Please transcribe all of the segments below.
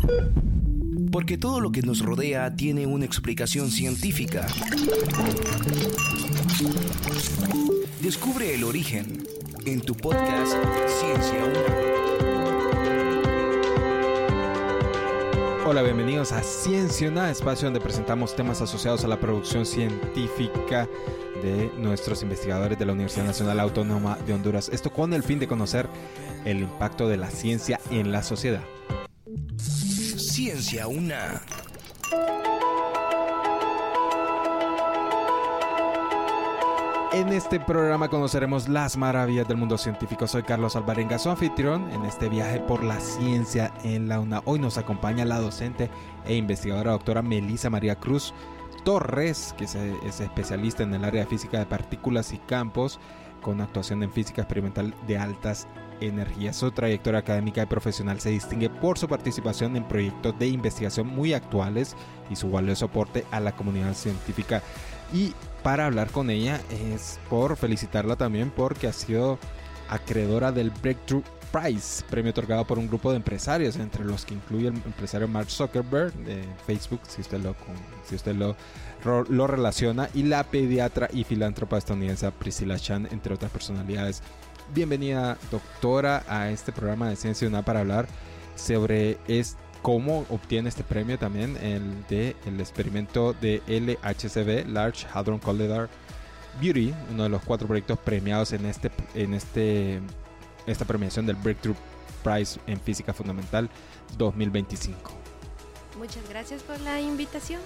Porque todo lo que nos rodea tiene una explicación científica. Descubre el origen en tu podcast Ciencia Una. Hola, bienvenidos a Ciencia Una, espacio donde presentamos temas asociados a la producción científica de nuestros investigadores de la Universidad Nacional Autónoma de Honduras. Esto con el fin de conocer el impacto de la ciencia en la sociedad. Ciencia Una. En este programa conoceremos las maravillas del mundo científico. Soy Carlos Alvarenga, su anfitrión en este viaje por la ciencia en la UNA. Hoy nos acompaña la docente e investigadora doctora Melissa María Cruz Torres, que es especialista en el área de física de partículas y campos, con actuación en física experimental de altas energías. Su trayectoria académica y profesional se distingue por su participación en proyectos de investigación muy actuales y su valioso aporte a la comunidad científica. Y para hablar con ella es por felicitarla también porque ha sido acreedora del Breakthrough Prize, premio otorgado por un grupo de empresarios, entre los que incluye el empresario Mark Zuckerberg de Facebook, si usted lo relaciona, y la pediatra y filántropa estadounidense Priscilla Chan, entre otras personalidades. Bienvenida, doctora, a este programa de Ciencia Una para hablar sobre cómo obtiene este premio también, el experimento de LHCb, Large Hadron Collider Beauty, uno de los 4 proyectos premiados en esta premiación del Breakthrough Prize en Física Fundamental 2025. Muchas gracias por la invitación.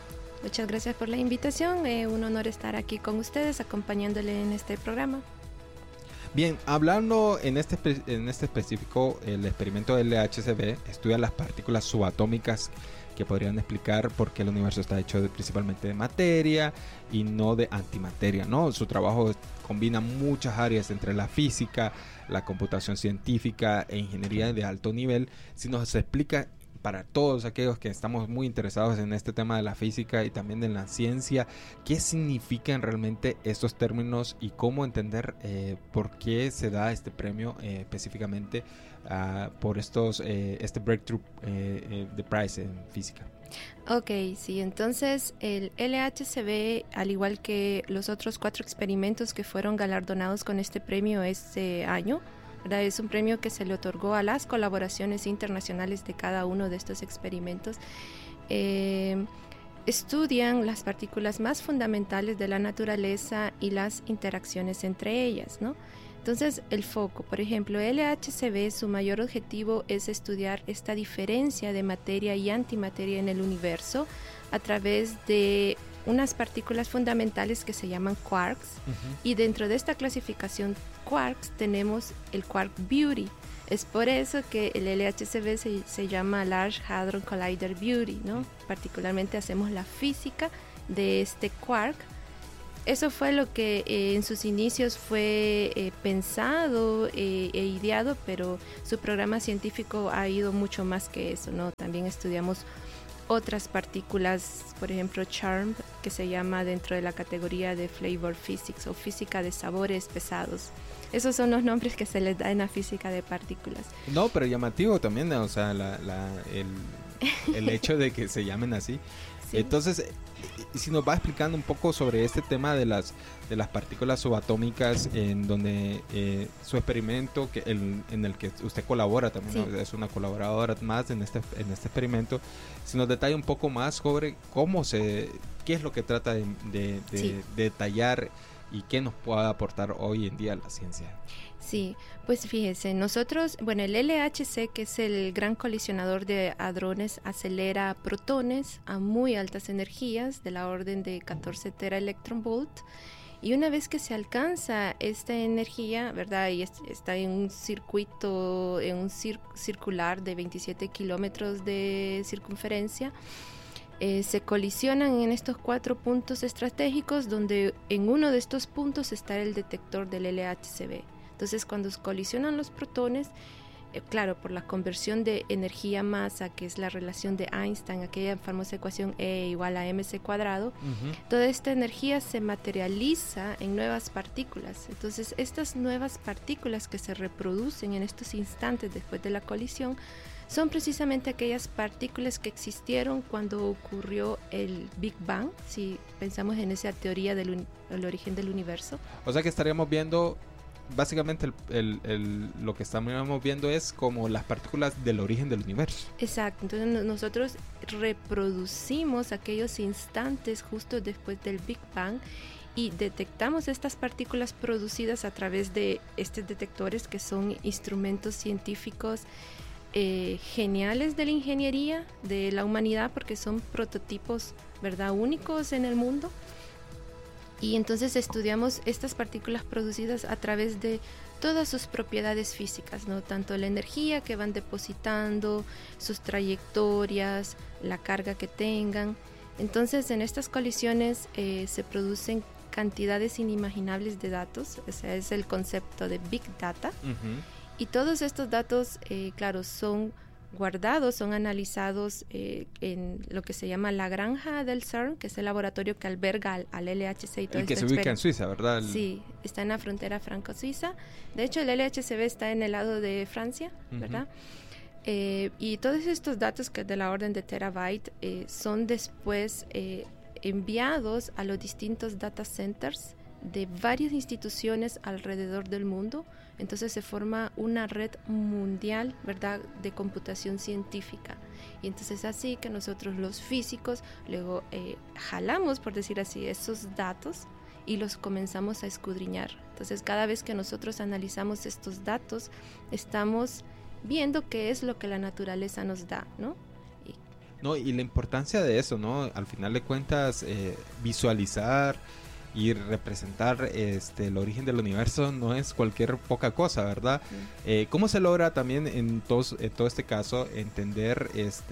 Un honor estar aquí con ustedes, acompañándole en este programa. Bien, hablando en este específico, el experimento del LHCb estudia las partículas subatómicas que podrían explicar por qué el universo está hecho principalmente de materia y no de antimateria, ¿no? Su trabajo combina muchas áreas entre la física, la computación científica e ingeniería de alto nivel. Si nos explica, para todos aquellos que estamos muy interesados en este tema de la física y también de la ciencia, ¿qué significan realmente estos términos y cómo entender por qué se da este premio específicamente por este Breakthrough de Prize en física? Ok, sí, entonces el LHCb, al igual que los otros 4 experimentos que fueron galardonados con este premio este año, ¿verdad? Es un premio que se le otorgó a las colaboraciones internacionales de cada uno de estos experimentos. Estudian las partículas más fundamentales de la naturaleza y las interacciones entre ellas, ¿no? Entonces, el foco, por ejemplo, LHCb, su mayor objetivo es estudiar esta diferencia de materia y antimateria en el universo a través de unas partículas fundamentales que se llaman quarks. Y dentro de esta clasificación quarks tenemos el quark beauty. Es por eso que el LHCb se llama Large Hadron Collider Beauty, ¿no? Particularmente hacemos la física de este quark. Eso fue lo que en sus inicios fue pensado e ideado, pero su programa científico ha ido mucho más que eso, ¿no? También estudiamos otras partículas, por ejemplo CHARMM, que se llama dentro de la categoría de Flavor Physics o física de sabores pesados. Esos son los nombres que se les da en la física de partículas. No, pero llamativo también, o sea, el hecho de que se llamen así. Sí. Entonces, si nos va explicando un poco sobre este tema de las partículas subatómicas, en donde su experimento en el que usted colabora también, sí, ¿no? Es una colaboradora más en este experimento. Si nos detalla un poco más sobre qué es lo que trata de sí, detallar y qué nos puede aportar hoy en día la ciencia. Sí, pues fíjese, nosotros, el LHC, que es el gran colisionador de hadrones, acelera protones a muy altas energías, de la orden de 14 teraelectronvolt, y una vez que se alcanza esta energía, ¿verdad? Y está en un circuito, circular de 27 kilómetros de circunferencia, se colisionan en estos 4 puntos estratégicos, donde en uno de estos puntos está el detector del LHCb. Entonces, cuando colisionan los protones, claro, por la conversión de energía-masa, que es la relación de Einstein, aquella famosa ecuación E igual a mc cuadrado, toda esta energía se materializa en nuevas partículas. Entonces, estas nuevas partículas que se reproducen en estos instantes después de la colisión son precisamente aquellas partículas que existieron cuando ocurrió el Big Bang, si pensamos en esa teoría del origen del universo. O sea que estaríamos viendo, básicamente lo que estamos viendo es como las partículas del origen del universo. Exacto, entonces nosotros reproducimos aquellos instantes justo después del Big Bang y detectamos estas partículas producidas a través de estos detectores que son instrumentos científicos geniales de la ingeniería, de la humanidad, porque son prototipos, ¿verdad?, únicos en el mundo. Y entonces estudiamos estas partículas producidas a través de todas sus propiedades físicas, ¿no? Tanto la energía que van depositando, sus trayectorias, la carga que tengan. Entonces en estas colisiones se producen cantidades inimaginables de datos, o sea, es el concepto de Big Data. Uh-huh. Y todos estos datos, claro, son guardados, son analizados en lo que se llama la granja del CERN, que es el laboratorio que alberga al LHC y todo el que se ubica en Suiza, ¿verdad? Sí, está en la frontera franco-suiza. De hecho, el LHCb está en el lado de Francia, ¿verdad? Uh-huh. Y todos estos datos, que de la orden de terabyte, son después enviados a los distintos data centers de varias instituciones alrededor del mundo. Entonces se forma una red mundial, ¿verdad?, de computación científica. Y entonces así que nosotros los físicos luego jalamos, por decir así, esos datos y los comenzamos a escudriñar. Entonces cada vez que nosotros analizamos estos datos, estamos viendo qué es lo que la naturaleza nos da, ¿no? No, y la importancia de eso, ¿no? Al final de cuentas, visualizar y representar el origen del universo no es cualquier poca cosa, ¿verdad? Sí. ¿Cómo se logra también en todo este caso entender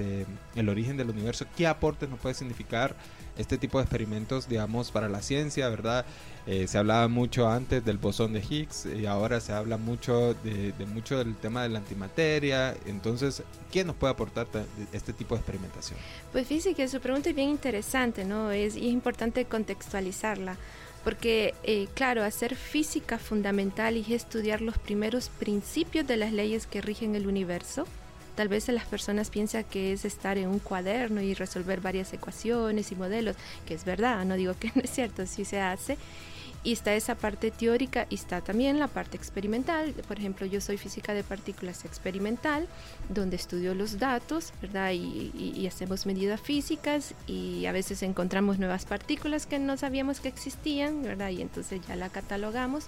el origen del universo? ¿Qué aportes nos puede significar este tipo de experimentos, digamos, para la ciencia, ¿verdad? Se hablaba mucho antes del bosón de Higgs y ahora se habla mucho mucho del tema de la antimateria. Entonces, ¿qué nos puede aportar este tipo de experimentación? Pues fíjese que su pregunta es bien interesante, ¿no? Y es importante contextualizarla, porque, claro, hacer física fundamental y estudiar los primeros principios de las leyes que rigen el universo. Tal vez las personas piensan que es estar en un cuaderno y resolver varias ecuaciones y modelos, que es verdad, no digo que no es cierto, sí se hace. Y está esa parte teórica y está también la parte experimental. Por ejemplo, yo soy física de partículas experimental, donde estudio los datos, ¿verdad? Y hacemos medidas físicas y a veces encontramos nuevas partículas que no sabíamos que existían, ¿verdad? Y entonces ya la catalogamos.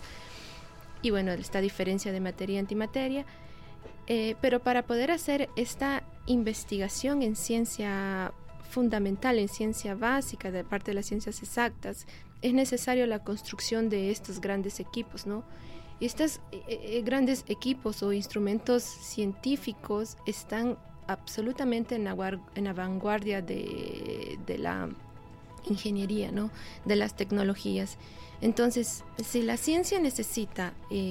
Y bueno, esta diferencia de materia y antimateria. Pero para poder hacer esta investigación en ciencia fundamental, en ciencia básica, de parte de las ciencias exactas, es necesario la construcción de estos grandes equipos, ¿no? Estos grandes equipos o instrumentos científicos están absolutamente en la vanguardia de la ingeniería, ¿no?, de las tecnologías. Entonces, si la ciencia necesita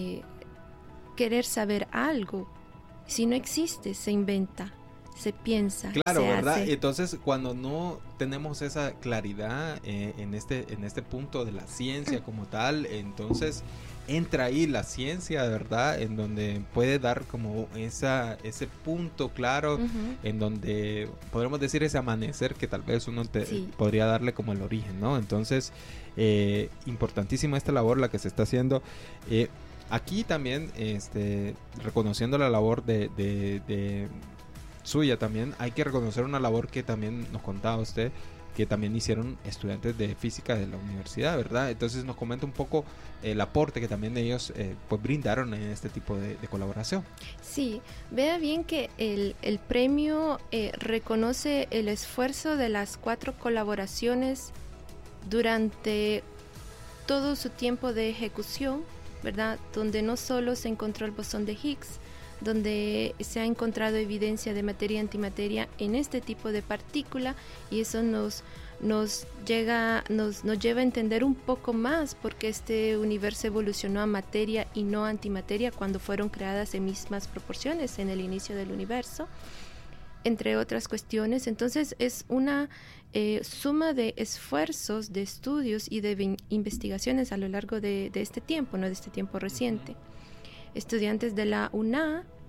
querer saber algo, si no existe, se inventa, se piensa, claro, se ¿verdad? hace. Entonces, cuando no tenemos esa claridad en este punto de la ciencia como tal, entonces entra ahí la ciencia, ¿verdad? En donde puede dar como ese punto claro, uh-huh, en donde podríamos decir ese amanecer que tal vez uno sí podría darle como el origen, ¿no? Entonces, importantísima esta labor la que se está haciendo. Aquí también, reconociendo la labor de suya también, hay que reconocer una labor que también nos contaba usted, que también hicieron estudiantes de física de la universidad, ¿verdad? Entonces nos comenta un poco el aporte que también ellos pues brindaron en este tipo de colaboración. Sí, vea bien que el premio reconoce el esfuerzo de las 4 colaboraciones durante todo su tiempo de ejecución, ¿verdad? Donde no solo se encontró el bosón de Higgs, donde se ha encontrado evidencia de materia y antimateria en este tipo de partícula, y eso nos lleva a entender un poco más por qué este universo evolucionó a materia y no antimateria cuando fueron creadas en mismas proporciones en el inicio del universo, entre otras cuestiones. Entonces es una suma de esfuerzos, de estudios y de investigaciones a lo largo de este tiempo, no de este tiempo reciente. Estudiantes de la UNA,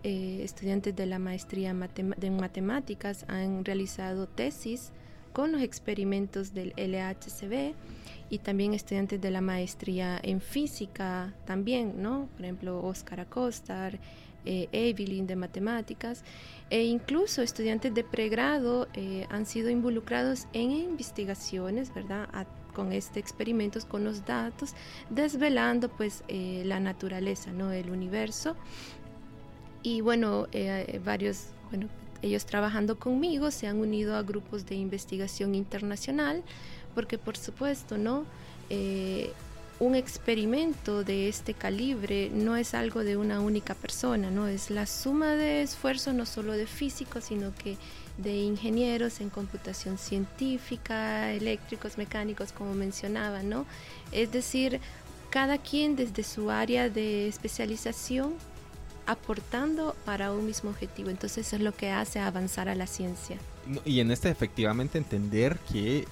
estudiantes de la maestría en matemáticas han realizado tesis con los experimentos del LHCb, y también estudiantes de la maestría en física también, ¿no? Por ejemplo, Oscar Acosta, Evelyn de matemáticas, e incluso estudiantes de pregrado han sido involucrados en investigaciones, ¿verdad?, con experimentos, con los datos, desvelando pues la naturaleza, ¿no?, el universo. Y bueno, ellos trabajando conmigo se han unido a grupos de investigación internacional, porque por supuesto, ¿no?, un experimento de este calibre no es algo de una única persona, ¿no? Es la suma de esfuerzos no solo de físicos, sino que de ingenieros en computación científica, eléctricos, mecánicos, como mencionaba, ¿no? Es decir, cada quien desde su área de especialización aportando para un mismo objetivo. Entonces es lo que hace avanzar a la ciencia. Y en efectivamente entender que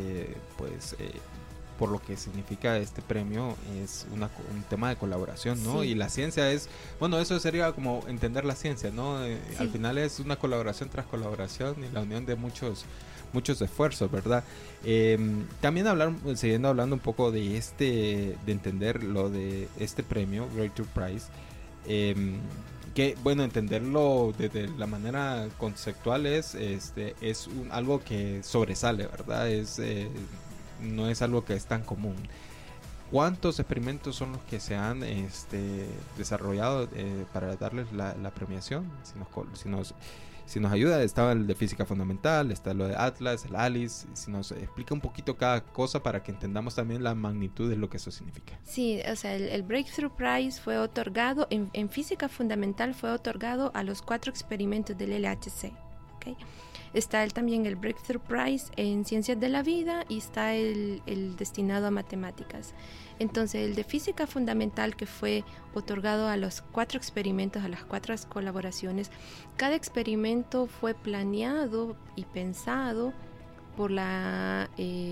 por lo que significa este premio es un tema de colaboración, ¿no? Sí. Y la ciencia es, bueno, eso sería como entender la ciencia, ¿no? Sí. Al final es una colaboración tras colaboración y la unión de muchos esfuerzos, ¿verdad? También siguiendo hablando un poco de entender lo de este premio, Breakthrough Prize, que bueno, entenderlo de la manera conceptual es algo que sobresale, ¿verdad? No es algo que es tan común. ¿Cuántos experimentos son los que se han desarrollado para darles la premiación? Si nos ayuda, estaba el de física fundamental, está lo de Atlas, el ALICE. Si nos explica un poquito cada cosa para que entendamos también la magnitud de lo que eso significa. Sí, o sea, el Breakthrough Prize fue otorgado, en física fundamental fue otorgado a los 4 experimentos del LHC, ¿okay? Está también el Breakthrough Prize en Ciencias de la Vida y está el destinado a matemáticas. Entonces, el de Física Fundamental, que fue otorgado a los 4 experimentos, a las 4 colaboraciones, cada experimento fue planeado y pensado por la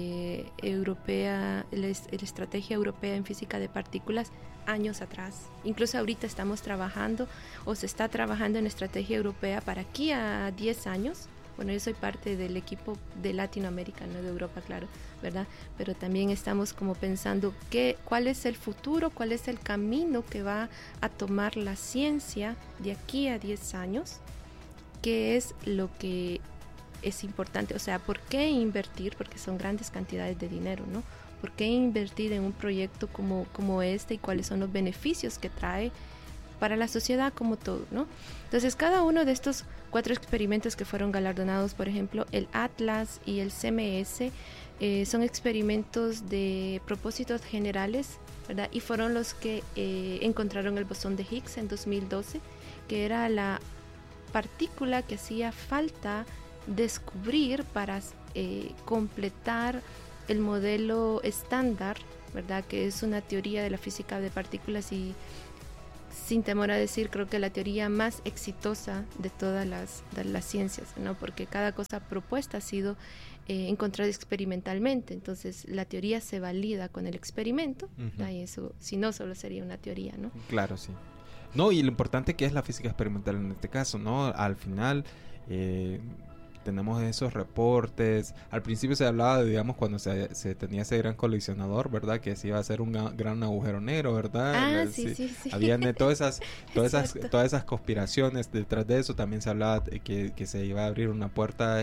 Estrategia Europea en Física de Partículas años atrás. Incluso ahorita estamos trabajando o se está trabajando en Estrategia Europea para aquí a 10 años. Bueno, yo soy parte del equipo de Latinoamérica, no de Europa, claro, ¿verdad? Pero también estamos como pensando cuál es el futuro, cuál es el camino que va a tomar la ciencia de aquí a 10 años, qué es lo que es importante, o sea, ¿por qué invertir? Porque son grandes cantidades de dinero, ¿no? ¿Por qué invertir en un proyecto como este y cuáles son los beneficios que trae para la sociedad como todo, ¿no? Entonces, cada uno de estos 4 experimentos que fueron galardonados, por ejemplo, el Atlas y el CMS, son experimentos de propósitos generales, ¿verdad? Y fueron los que encontraron el bosón de Higgs en 2012, que era la partícula que hacía falta descubrir para completar el modelo estándar, ¿verdad? Que es una teoría de la física de partículas y, sin temor a decir, creo que la teoría más exitosa de todas las ciencias, ¿no? Porque cada cosa propuesta ha sido encontrada experimentalmente. Entonces, la teoría se valida con el experimento, uh-huh. Y eso, si no, solo sería una teoría, ¿no? Claro, sí. No, y lo importante que es la física experimental en este caso, ¿no? Al final tenemos esos reportes. Al principio se hablaba, digamos, cuando se tenía ese gran colisionador, ¿verdad? Que se iba a hacer un gran agujero negro, ¿verdad? Sí. Habían todas esas conspiraciones detrás de eso. También se hablaba que se iba a abrir una puerta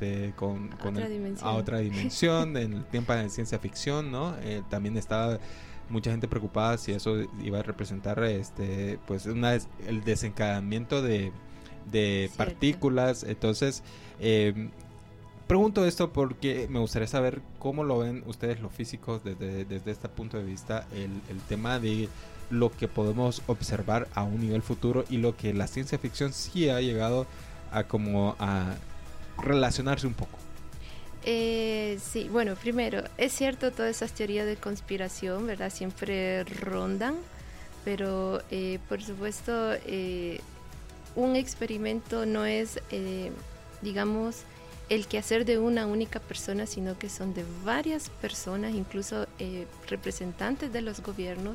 a otra dimensión en el tiempo de ciencia ficción, ¿no? También estaba mucha gente preocupada si eso iba a representar pues el desencadenamiento de partículas. Entonces pregunto esto porque me gustaría saber cómo lo ven ustedes los físicos desde este punto de vista, el tema de lo que podemos observar a un nivel futuro y lo que la ciencia ficción sí ha llegado a relacionarse un poco. Sí, bueno, primero, es cierto, todas esas teorías de conspiración, ¿verdad? Siempre rondan, pero por supuesto un experimento no es, digamos, el quehacer de una única persona, sino que son de varias personas, incluso representantes de los gobiernos,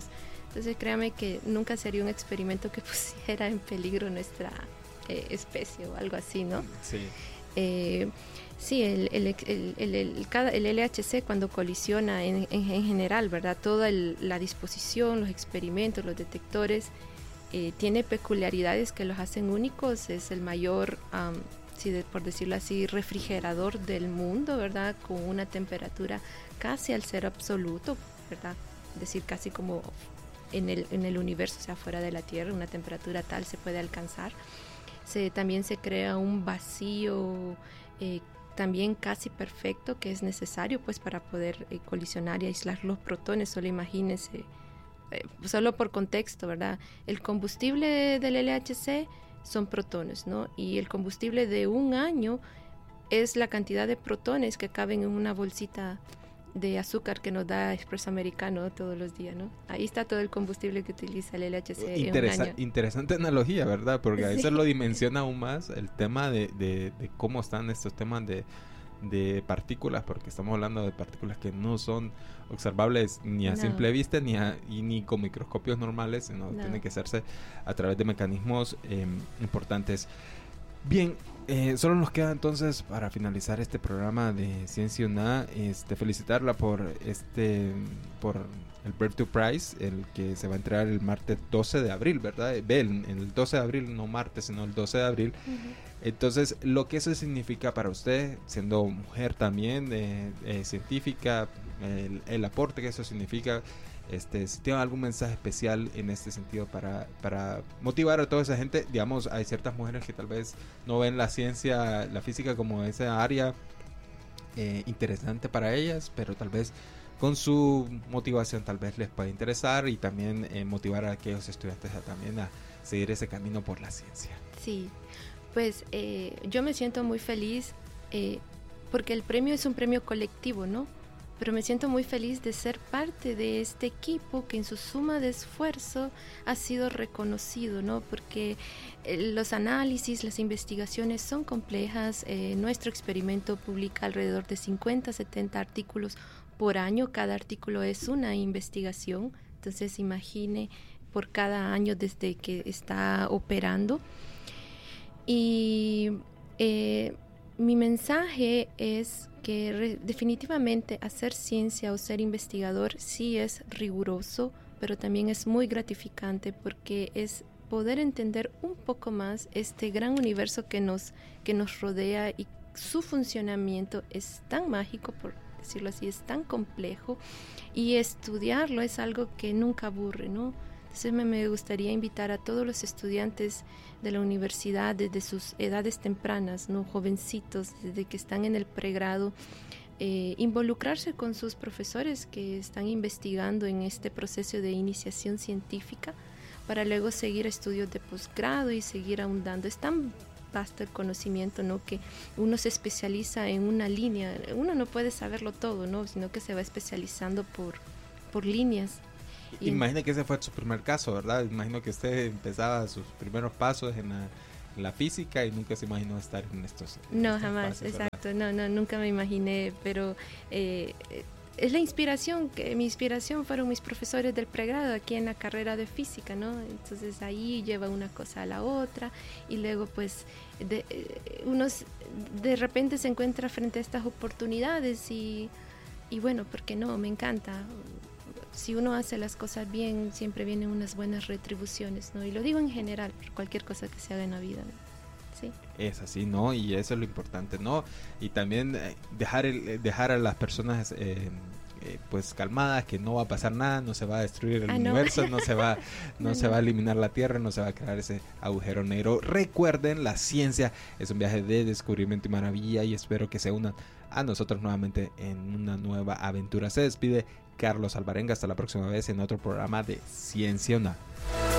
Entonces créame que nunca sería un experimento que pusiera en peligro nuestra especie o algo así, ¿no? Sí. Sí, el LHC cuando colisiona en general, ¿verdad? Toda la disposición, los experimentos, los detectores, tiene peculiaridades que los hacen únicos. Es el mayor, por decirlo así, refrigerador del mundo, ¿verdad? Con una temperatura casi al cero absoluto, ¿verdad? Es decir, casi como en el universo, o sea, fuera de la Tierra, una temperatura tal se puede alcanzar. También se crea un vacío también casi perfecto que es necesario pues para poder colisionar y aislar los protones. Solo imagínense, solo por contexto, ¿verdad? El combustible del LHC son protones, ¿no? Y el combustible de un año es la cantidad de protones que caben en una bolsita de azúcar que nos da Expreso Americano todos los días, ¿no? Ahí está todo el combustible que utiliza el LHC en un año. Interesante analogía, ¿verdad? Porque a Sí. veces lo dimensiona aún más el tema de cómo están estos temas de partículas, porque estamos hablando de partículas que no son observables ni a simple vista ni con microscopios normales, sino tienen que hacerse a través de mecanismos importantes. Bien, solo nos queda entonces para finalizar este programa de Ciencia UNA, felicitarla por el Breakthrough Prize, el que se va a entregar el martes 12 de abril, ¿verdad? El 12 de abril, no martes, sino el 12 de abril. Uh-huh. Entonces, lo que eso significa para usted, siendo mujer también, científica, el aporte que eso significa, si tiene algún mensaje especial en este sentido para motivar a toda esa gente. Digamos, hay ciertas mujeres que tal vez no ven la ciencia, la física como esa área interesante para ellas, pero tal vez con su motivación tal vez les puede interesar, y también motivar a aquellos estudiantes también a seguir ese camino por la ciencia. Sí, pues yo me siento muy feliz porque el premio es un premio colectivo, ¿no? Pero me siento muy feliz de ser parte de este equipo que en su suma de esfuerzo ha sido reconocido, ¿no? Porque los análisis, las investigaciones son complejas. Nuestro experimento publica alrededor de 50, 70 artículos por año. Cada artículo es una investigación. Entonces, imagine por cada año desde que está operando. Y mi mensaje es que definitivamente hacer ciencia o ser investigador sí es riguroso, pero también es muy gratificante porque es poder entender un poco más este gran universo que nos rodea, y su funcionamiento es tan mágico, por decirlo así, es tan complejo, y estudiarlo es algo que nunca aburre, ¿no? Entonces me gustaría invitar a todos los estudiantes de la universidad desde sus edades tempranas, ¿no? Jovencitos, desde que están en el pregrado, involucrarse con sus profesores que están investigando en este proceso de iniciación científica, para luego seguir estudios de posgrado y seguir ahondando. Es tan vasto el conocimiento, ¿no? Que uno se especializa en una línea. Uno no puede saberlo todo, ¿no? Sino que se va especializando por líneas. Imagino que ese fue su primer caso, ¿verdad? Imagino que usted empezaba sus primeros pasos en la física y nunca se imaginó estar en estos No, jamás, pasos, exacto. No, nunca me imaginé, pero es la inspiración. Mi inspiración fueron mis profesores del pregrado aquí en la carrera de física, ¿no? Entonces ahí lleva una cosa a la otra, y luego pues uno de repente se encuentra frente a estas oportunidades y bueno, ¿por qué no? Me encanta. Si uno hace las cosas bien, siempre vienen unas buenas retribuciones, ¿no? Y lo digo en general, por cualquier cosa que se haga en la vida, ¿no? Sí. Es así, ¿no? Y eso es lo importante, ¿no? Y también dejar a las personas pues calmadas, que no va a pasar nada, no se va a destruir el universo, no se va a eliminar la Tierra, no se va a crear ese agujero negro. Recuerden, la ciencia es un viaje de descubrimiento y maravilla, y espero que se unan a nosotros nuevamente en una nueva aventura. Se despide Carlos Alvarenga, hasta la próxima vez en otro programa de Ciencia UNA.